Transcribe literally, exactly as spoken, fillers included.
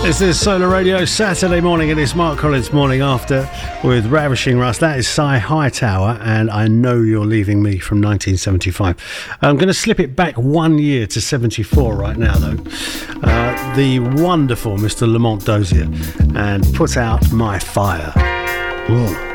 This is Solar Radio Saturday morning. It is Mark Collins Morning After with Ravishing Rust. That is Cy Hightower, and I Know You're Leaving Me from nineteen seventy-five. I'm going to slip it back one year to seventy-four right now, though. Uh, the wonderful Mister Lamont Dozier, and Put Out My Fire. Ooh.